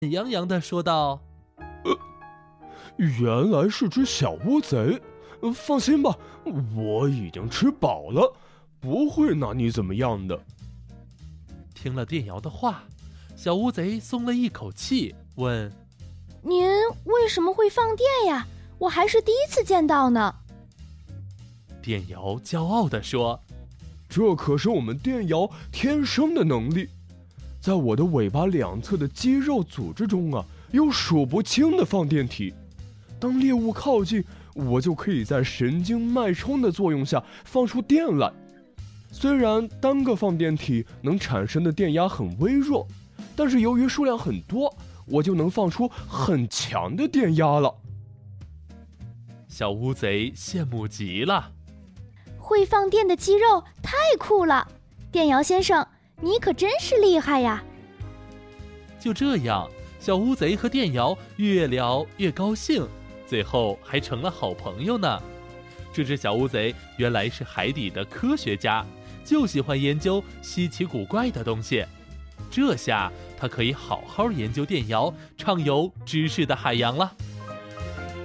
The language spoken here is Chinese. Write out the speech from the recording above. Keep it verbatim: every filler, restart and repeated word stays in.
洋洋地说道： 原来是只小乌贼，放心吧，我已经吃饱了，不会拿你怎么样的。 听了电瑶的话，小乌贼松了一口气，问： 您为什么会放电呀？我还是第一次见到呢。 电瑶骄傲地说： 这可是我们电瑶天生的能力，在我的尾巴两侧的肌肉组织中啊，有数不清的放电体。当猎物靠近，我就可以在神经脉冲的作用下放出电来。虽然单个放电体能产生的电压很微弱，但是由于数量很多，我就能放出很强的电压了。 小乌贼羡慕极了。 会放电的肌肉太酷了，电瑶先生，你可真是厉害呀！ 就这样，小乌贼和电瑶越聊越高兴，最后还成了好朋友呢。这只小乌贼原来是海底的科学家，就喜欢研究稀奇古怪的东西。这下它可以好好研究电瑶，畅游知识的海洋了。